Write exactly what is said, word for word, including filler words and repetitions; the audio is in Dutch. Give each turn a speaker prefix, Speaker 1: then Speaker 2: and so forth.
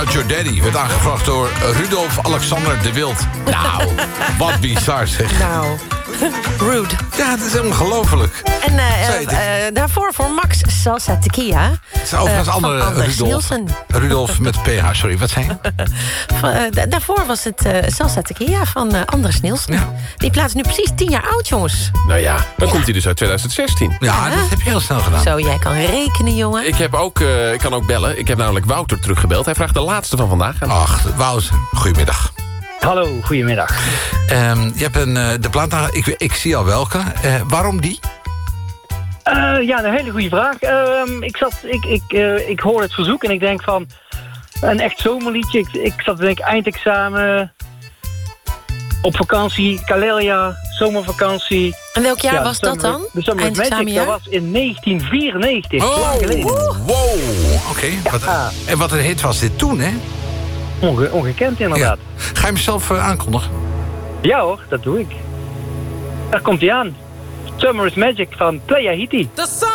Speaker 1: Your Daddy werd aangevraagd door Rudolf Alexander de Wild. Nou, wat bizar zeg.
Speaker 2: Nou, rude.
Speaker 1: Ja, het is ongelooflijk.
Speaker 2: En uh, uh, uh, daarvoor voor Max Salsa Tequila.
Speaker 1: Het is overigens uh, andere
Speaker 2: Anders
Speaker 1: Rudolf.
Speaker 2: Nielsen.
Speaker 1: Rudolf met P H, sorry, wat zei je?
Speaker 2: uh, daarvoor was het uh, Salsa Tequila van uh, Anders Nielsen. Ja. Die plaats is nu precies tien jaar oud, jongens.
Speaker 3: Nou ja, dan
Speaker 2: ja.
Speaker 3: komt hij dus uit twintig zestien.
Speaker 1: Ja, ja, dat heb je heel snel gedaan.
Speaker 2: Zo, jij kan rekenen, jongen.
Speaker 3: Ik, heb ook, uh, ik kan ook bellen. Ik heb namelijk Wouter teruggebeld. Hij vraagt de laatste van vandaag.
Speaker 1: Ach, Wouter, goedemiddag.
Speaker 4: Hallo, goedemiddag.
Speaker 1: Um, je hebt een, uh, de plaat, ik, ik zie al welke. Uh, waarom die?
Speaker 4: Uh, ja, een hele goede vraag. Uh, ik, zat, ik, ik, uh, ik hoor het verzoek en ik denk van... Een echt zomerliedje. Ik, ik zat te denken eindexamen... Op vakantie, Kalelia, zomervakantie.
Speaker 2: En welk jaar
Speaker 4: ja,
Speaker 2: was dat dan?
Speaker 4: De Summer of Magic, dat was in negentien vierennegentig.
Speaker 1: Oh,
Speaker 4: lang geleden.
Speaker 1: wow. Oké. Okay, ja. En wat een hit was dit toen, hè?
Speaker 4: Onge, ongekend inderdaad.
Speaker 1: Ja. Ga je hem zelf uh, aankondigen?
Speaker 4: Ja hoor, dat doe ik. Daar komt hij aan. Summer is Magic van Playa Hiti.